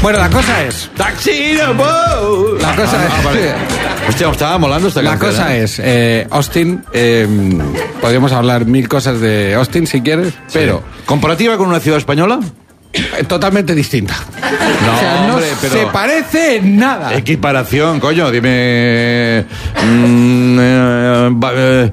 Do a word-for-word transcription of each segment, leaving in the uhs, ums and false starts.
Bueno, la cosa es... ¡Taxi! ¡No! La cosa ah, es... ah, vale. Hostia, me estaba molando esta La canción. cosa ¿eh? es, eh, Austin, eh, podríamos hablar mil cosas de Austin si quieres, Sí. pero ¿Comparativa con una ciudad española? eh, totalmente distinta. No, o sea, no hombre, pero... se parece en nada. Equiparación, coño, dime... Mm, eh, va- eh,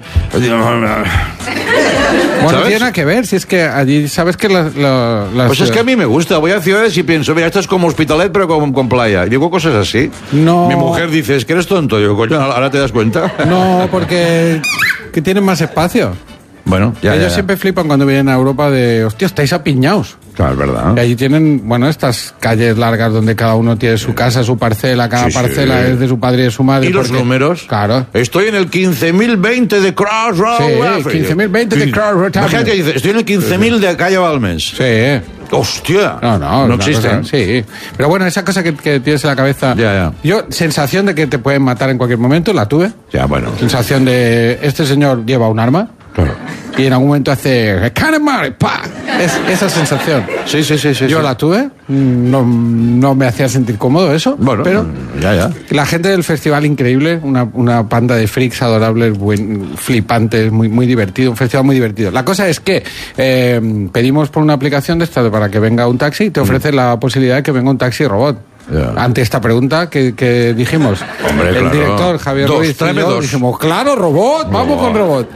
Bueno, no ¿sabes? tiene nada que ver, si es que allí, ¿sabes que las... la- las Pues es que a mí me gusta, voy a ciudades y pienso, mira, esto es como Hospitalet pero con, con playa. Y digo cosas así. No. Mi mujer dice, es que eres tonto. Yo, coño, ahora te das cuenta. No, porque que tienen más espacio. Bueno, ya, Ellos ya, ya. siempre flipan cuando vienen a Europa de, hostia, estáis apiñados. Claro, es verdad. Y allí tienen, bueno, estas calles largas donde cada uno tiene su casa, su parcela, cada Sí, sí. parcela es de su padre y de su madre. ¿Y los porque- números? Claro. Estoy en el quince mil veinte de Crossroads. Sí, quince mil veinte de Crossroads. Imagínate que dice, estoy en el quince mil de Calle Balmes. Sí. Hostia. No, no. No una existen. cosa- sí. Pero bueno, esa cosa que, que tienes en la cabeza. Ya, ya. Yo, sensación de que te pueden matar en cualquier momento, la tuve. Ya, bueno. Sensación de, este señor lleva un arma. Claro. Y en algún momento hace... ¡Canemari! ¡Pa! Es, esa sensación. Sí, sí, sí, sí. Yo sí. la tuve. No, no me hacía sentir cómodo eso. Bueno, pero ya, ya. la gente del festival increíble, una, una panda de freaks adorables, buen, flipantes, muy, muy divertido, un festival muy divertido. La cosa es que eh, pedimos por una aplicación de esta para que venga un taxi y te ofrece Mm. la posibilidad de que venga un taxi robot. Ya. Ante esta pregunta que, que dijimos, Hombre, el claro. director Javier Dos, Ruiz y tráeme yo dos. dijimos, claro, robot, vamos Robot. con robot.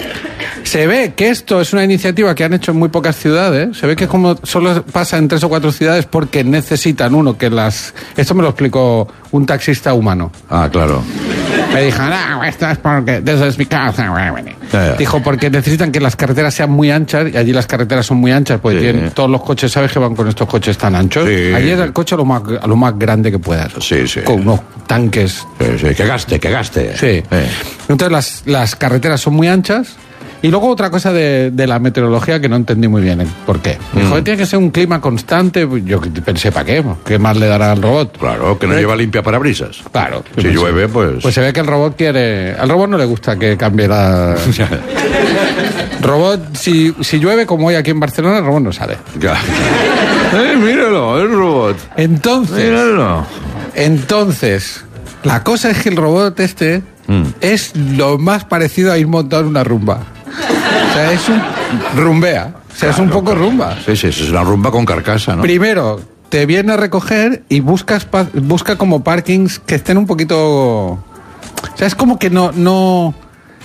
Se ve que esto es una iniciativa que han hecho en muy pocas ciudades. Se ve que como solo pasa en tres o cuatro ciudades porque necesitan uno que las... Esto me lo explicó un taxista humano. Ah, claro. Me dijo, no, esto es porque desde es mi casa. Ya, ya. Dijo, porque necesitan que las carreteras sean muy anchas y allí las carreteras son muy anchas porque Sí. tienen todos los coches, ¿sabes que van con estos coches tan anchos? Sí. Allí es el coche a lo más, a lo más grande que puedas. Sí, sí. Con unos tanques. Sí, sí, que gaste, que gaste. Sí. Eh. Entonces las, las carreteras son muy anchas. Y luego otra cosa de, de la meteorología que no entendí muy bien. ¿eh? ¿Por qué? Me dijo, Mm. tiene que ser un clima constante. Yo pensé, ¿para qué? ¿Qué más le dará al robot? Claro, que no ¿Eh? lleva limpia parabrisas. Claro. Si llueve, pues... Pues se ve que el robot quiere... Al robot no le gusta que cambie la... Robot, si, si llueve como hoy aquí en Barcelona, el robot no sale. Ya. Eh, míralo, el robot. Entonces, Míralo. entonces, la cosa es que el robot este Mm. es lo más parecido a ir montado en una rumba. O sea, es un rumbea. O sea, es un poco rumba. Sí, sí, es una rumba con carcasa, ¿no? Primero, te viene a recoger y buscas pa- busca como parkings que estén un poquito... O sea, es como que no... no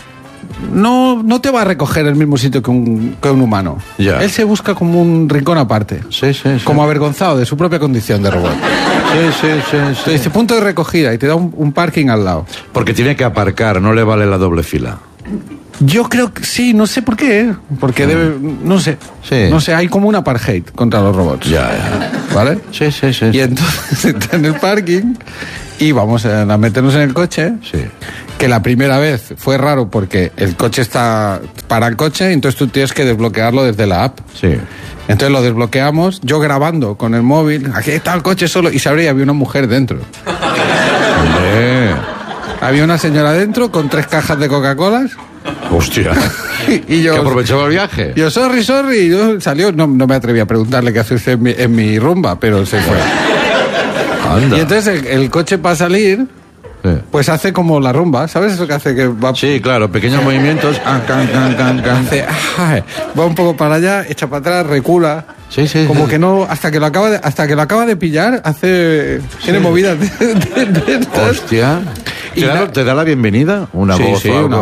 no, no te va a recoger en el mismo sitio que un, que un humano. Ya. Él se busca como un rincón aparte. Sí, sí, sí. Como avergonzado de su propia condición de robot. Sí, sí, sí, sí. Te dice punto de recogida y te da un, un parking al lado. Porque tiene que aparcar, no le vale la doble fila. Yo creo que sí, no sé por qué. Porque debe, no sé. Sí. No sé, hay como un apartheid contra los robots. Ya, ya. ¿Vale? Sí, sí, sí. Y entonces está en el parking y vamos a meternos en el coche. Sí. Que la primera vez fue raro porque el coche está para el coche y entonces tú tienes que desbloquearlo desde la app. Sí. Entonces lo desbloqueamos, yo grabando con el móvil, aquí está el coche solo, y se abría y había una mujer dentro. Hombre. Había una señora dentro con tres cajas de Coca-Colas Hostia. y yo... Que aprovechaba el viaje. Yo, sorry, sorry, y yo salió, no, no me atreví a preguntarle qué hace usted en mi, en mi rumba, pero se fue. Anda. Y entonces el, el coche para salir, Sí. pues hace como la rumba, ¿sabes eso que hace? Que va, Sí, claro, pequeños movimientos. Ah, can, can, can, can. hace, ah, va un poco para allá, echa para atrás, recula. Sí, sí, Como sí. que no, hasta que lo acaba de, hasta que lo acaba de pillar, hace, tiene movidas de, de- de estas. Hostia. Y ¿Te da, la- ¿Te da la bienvenida? Una Sí, voz sí, o algo? una